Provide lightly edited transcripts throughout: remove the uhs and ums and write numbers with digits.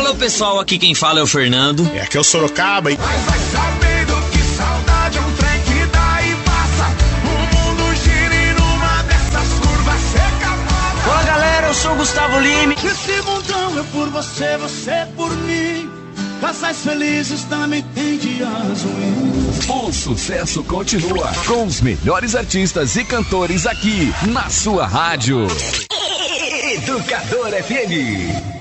Alô pessoal, aqui quem fala é o Fernando. Aqui é o Sorocaba. Mas vai sabendo que saudade é um trem que dá e passa. O mundo gira e numa dessas curvas seca passa. Olá galera, eu sou o Gustavo Lima. Esse mundão é por você, você por mim. Casais felizes também tem dias ruins. O sucesso continua com os melhores artistas e cantores aqui na sua rádio. Educador FM.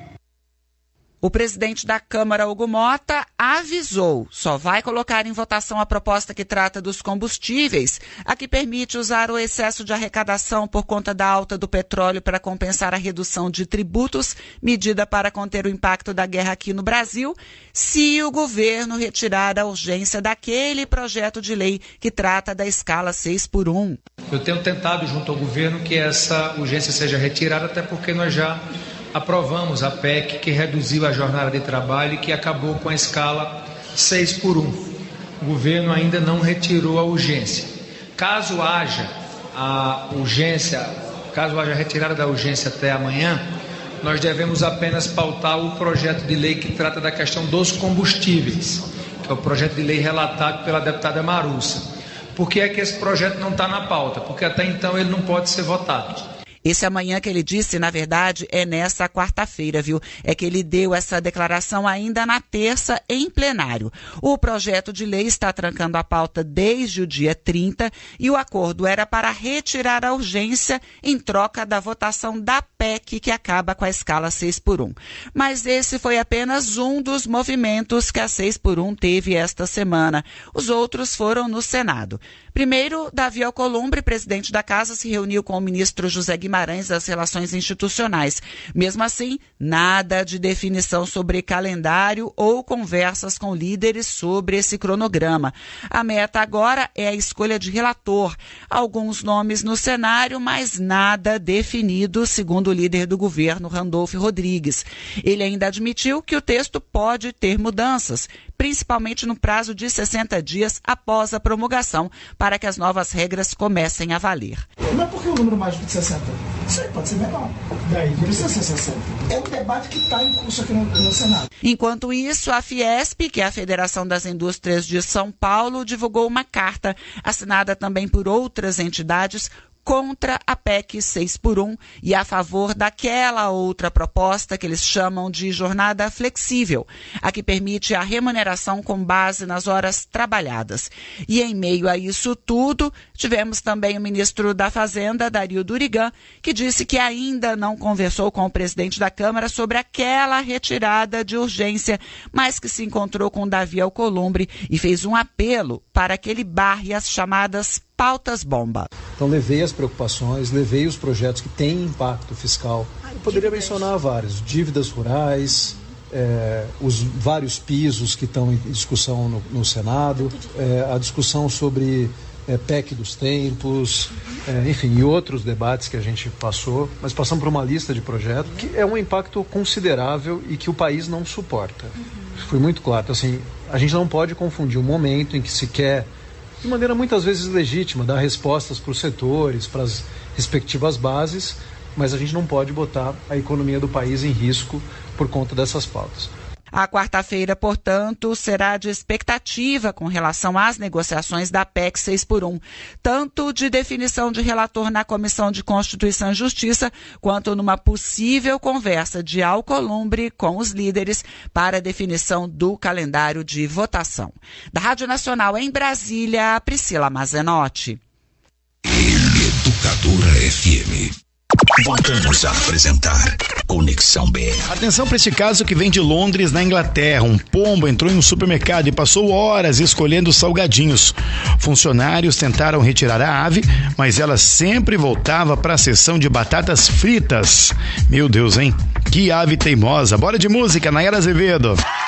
O presidente da Câmara, Hugo Mota, avisou, só vai colocar em votação a proposta que trata dos combustíveis, a que permite usar o excesso de arrecadação por conta da alta do petróleo para compensar a redução de tributos, medida para conter o impacto da guerra aqui no Brasil, se o governo retirar a urgência daquele projeto de lei que trata da escala 6x1. Eu tenho tentado junto ao governo que essa urgência seja retirada, até porque nós já aprovamos a PEC que reduziu a jornada de trabalho e que acabou com a escala 6x1. O governo ainda não retirou a urgência. Caso haja a retirada da urgência até amanhã, nós devemos apenas pautar o projeto de lei que trata da questão dos combustíveis, que é o projeto de lei relatado pela deputada Marussa. Por que é que esse projeto não está na pauta? Porque até então ele não pode ser votado. Esse amanhã que ele disse, na verdade, é nessa quarta-feira, viu? É que ele deu essa declaração ainda na terça em plenário. O projeto de lei está trancando a pauta desde o dia 30 e o acordo era para retirar a urgência em troca da votação da PEC que acaba com a escala 6x1. Mas esse foi apenas um dos movimentos que a 6x1 teve esta semana. Os outros foram no Senado. Primeiro, Davi Alcolumbre, presidente da Casa, se reuniu com o ministro José Guimarães das Relações Institucionais. Mesmo assim, nada de definição sobre calendário ou conversas com líderes sobre esse cronograma. A meta agora é a escolha de relator. Alguns nomes no cenário, mas nada definido, segundo o líder do governo, Randolfo Rodrigues. Ele ainda admitiu que o texto pode ter mudanças, principalmente no prazo de 60 dias após a promulgação, para que as novas regras comecem a valer. Mas por que o número mágico de 60? Isso aí pode ser menor. Daí precisa ser 60. É um debate que está em curso aqui no Senado. Enquanto isso, a Fiesp, que é a Federação das Indústrias de São Paulo, divulgou uma carta, assinada também por outras entidades, contra a PEC 6x1 e a favor daquela outra proposta que eles chamam de jornada flexível, a que permite a remuneração com base nas horas trabalhadas. E em meio a isso tudo, tivemos também o ministro da Fazenda, Dario Durigan, que disse que ainda não conversou com o presidente da Câmara sobre aquela retirada de urgência, mas que se encontrou com Davi Alcolumbre e fez um apelo para que ele barre as chamadas pautas-bomba. Então levei as preocupações, levei os projetos que têm impacto fiscal. Eu poderia mencionar vários, dívidas rurais, os vários pisos que estão em discussão no Senado, a discussão sobre PEC dos tempos, enfim, e outros debates que a gente passou, mas passamos por uma lista de projetos que é um impacto considerável e que o país não suporta. Foi muito claro, então, assim, a gente não pode confundir o momento em que se quer, de maneira muitas vezes legítima, dar respostas para os setores, para as respectivas bases, mas a gente não pode botar a economia do país em risco por conta dessas pautas. A quarta-feira, portanto, será de expectativa com relação às negociações da PEC 6x1, tanto de definição de relator na Comissão de Constituição e Justiça, quanto numa possível conversa de Alcolumbre com os líderes para a definição do calendário de votação. Da Rádio Nacional em Brasília, Priscila Mazenotti. Educadora FM. Voltamos a apresentar Conexão BR. Atenção para este caso que vem de Londres, na Inglaterra. Um pombo entrou em um supermercado e passou horas escolhendo salgadinhos. Funcionários tentaram retirar a ave, mas ela sempre voltava para a seção de batatas fritas. Meu Deus, hein? Que ave teimosa. Bora de música, Nayara Azevedo.